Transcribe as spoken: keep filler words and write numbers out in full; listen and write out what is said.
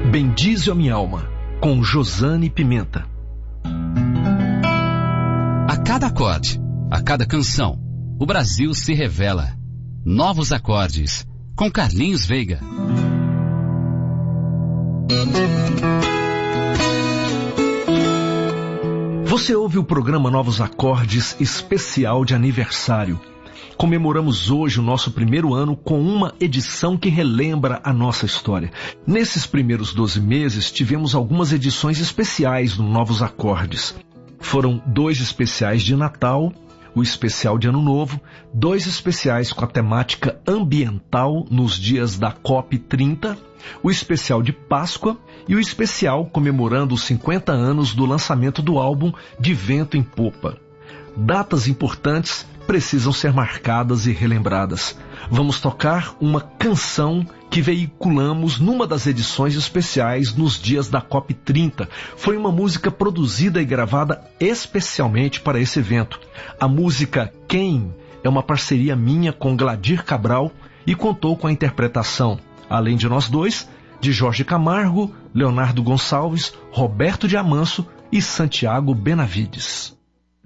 Bendize a minha alma, com Josane Pimenta. A cada acorde, a cada canção, o Brasil se revela. Novos acordes, com Carlinhos Veiga. Você ouve o programa Novos Acordes especial de aniversário. Comemoramos hoje o nosso primeiro ano com uma edição que relembra a nossa história. Nesses primeiros doze meses, tivemos algumas edições especiais no Novos Acordes. Foram dois especiais de Natal, o especial de Ano Novo, dois especiais com a temática ambiental nos dias da COP trinta, o especial de Páscoa e o especial comemorando os cinquenta anos do lançamento do álbum De Vento em Popa. Datas importantes precisam ser marcadas e relembradas. Vamos tocar uma canção que veiculamos numa das edições especiais nos dias da COP trinta. Foi uma música produzida e gravada especialmente para esse evento. A música Quem é uma parceria minha com Gladir Cabral e contou com a interpretação, além de nós dois, de Jorge Camargo, Leonardo Gonçalves, Roberto de Amanso e Santiago Benavides.